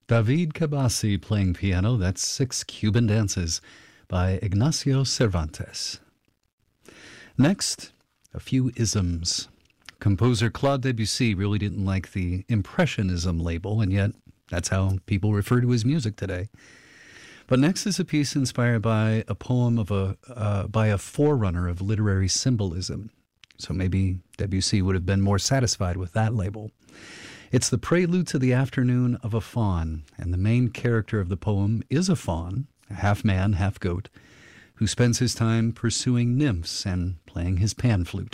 David Cabasi playing piano. That's Six Cuban Dances by Ignacio Cervantes. Next, a few isms. Composer Claude Debussy really didn't like the Impressionism label, and yet that's how people refer to his music today. But next is a piece inspired by a poem by a forerunner of literary symbolism. So maybe Debussy would have been more satisfied with that label. It's the Prelude to the Afternoon of a Faun, and the main character of the poem is a faun, half man, half goat, who spends his time pursuing nymphs and playing his pan flute.